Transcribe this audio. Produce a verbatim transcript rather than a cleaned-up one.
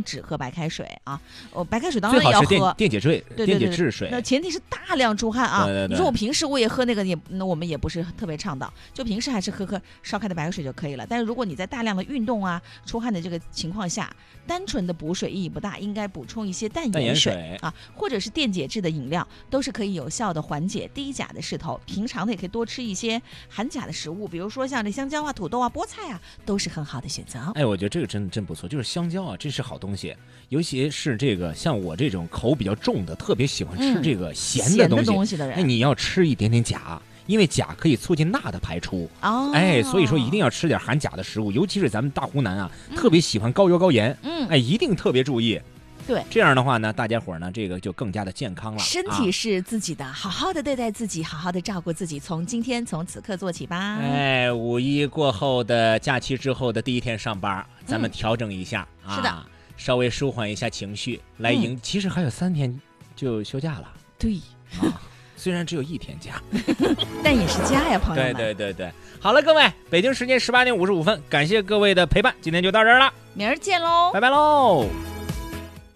只喝白开水啊。哦，白开水当然也要喝， 最好是电解质， 对对对电解质水。 那前提是大量出汗啊。 对对对， 你说我平时我也喝那个也，那我们也不是特别倡导，就平时还是喝喝烧开的白开水就可以了。但是如果你在大量的运动啊、出汗的这个情况下，单纯的补水意义不大，应该补充一些淡盐水, 淡盐水啊，或者是电解质的饮料，都是可以有效的缓解低钾的势头。平常的也可以多吃一些含钾的食物，比如说像这香蕉啊、土豆啊、菠菜啊，都是很好的选择。 哎，我觉得这个真真不错，就是香蕉啊，这是好东西，尤其是这个像我这种口比较重的，特别喜欢吃这个咸的东西， 嗯、咸的东西的人， 哎，你要吃一点点钾。因为钾可以促进钠的排出， 哦， 哎，所以说一定要吃点含钾的食物，尤其是咱们大湖南啊，嗯、特别喜欢高油高盐， 嗯， 哎，一定特别注意。 对， 这样的话呢，大家伙呢，这个就更加的健康了。 身体是自己的，啊、好好的对待自己，好好的照顾自己，从今天从此刻做起吧。 哎，五一过后的假期之后的第一天上班，咱们调整一下、 嗯、啊，是的， 稍微舒缓一下情绪，来迎。嗯、其实还有三天就休假了。 对啊。虽然只有一天假， 但也是家呀，朋友们。 对对对对，好了，各位，北京时间十八点五十五分，感谢各位的陪伴，今天就到这儿了， 明儿见喽， 拜拜喽。